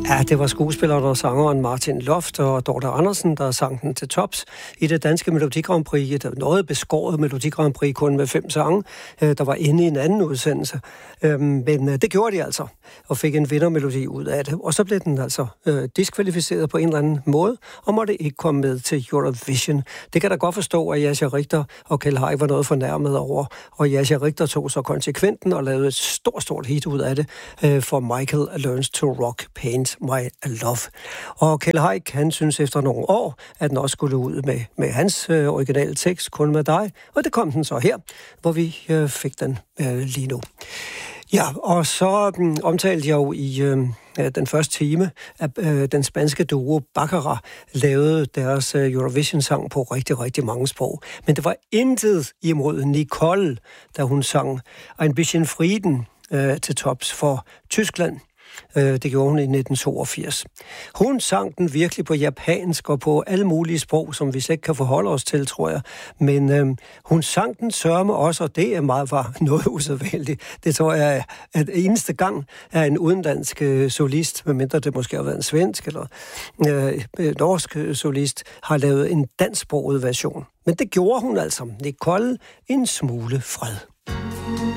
Ja, det var skuespilleren og sangeren Martin Loft og Dorte Andersen, der sang den til tops i det danske Melodi Grand Prix. Et noget beskåret Melodi Grand Prix, kun med 5 sange, der var inde i en anden udsendelse. Men det gjorde de altså, og fik en vindermelodi ud af det. Og så blev den altså diskvalificeret på en eller anden måde, og måtte ikke komme med til Eurovision. Det kan da godt forstå, at Jascha Richter og Kjeld Haik var noget fornærmet over, og Jascha Richter tog så konsekventen og lavede et stort hit ud af det for Michael Learns to Rock Paint My Love. Og Kjeld Haik, han synes efter nogle år, at den også skulle ud med hans originale tekst, Kun med dig, og det kom den så her, hvor vi fik den lige nu. Ja, og så omtalte jeg jo i den første time, at den spanske duo Baccara lavede deres Eurovision-sang på rigtig mange sprog. Men det var intet imod Nicole, da hun sang Ein bisschen Frieden til tops for Tyskland. Det gjorde hun i 1982. Hun sang den virkelig på japansk og på alle mulige sprog, som vi slet ikke kan forholde os til, tror jeg. Men hun sang den sørme også, og det var noget usædvanligt. Det tror jeg, at eneste gang er en udenlandsk solist, medmindre det måske har været en svensk eller norsk solist, har lavet en dansksproget version. Men det gjorde hun altså. Nicole en smule fred.